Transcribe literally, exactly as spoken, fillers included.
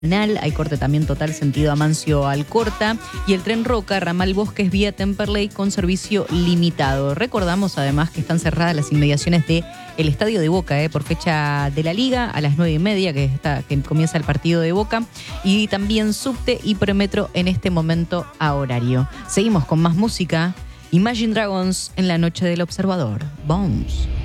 Hay corte también total sentido Amancio Alcorta y el tren Roca, ramal Bosques vía Temperley con servicio limitado. Recordamos además que están cerradas las inmediaciones del Estadio de Boca eh, por fecha de la Liga a las nueve y media que, está, que comienza el partido de Boca, y también subte y premetro en este momento a horario. Seguimos con más música. Imagine Dragons en la noche del Observador. Bones.